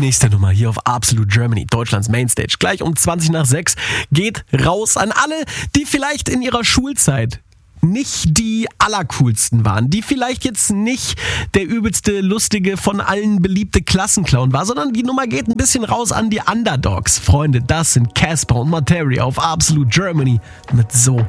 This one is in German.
nächste Nummer hier auf Absolute Germany, Deutschlands Mainstage. Gleich um 20 nach 6 geht raus an alle, die vielleicht in ihrer Schulzeit nicht die allercoolsten waren, die vielleicht jetzt nicht der übelste, lustige, von allen beliebte Klassenclown war, sondern die Nummer geht ein bisschen raus an die Underdogs. Freunde, das sind Casper und Materia auf Absolute Germany mit So.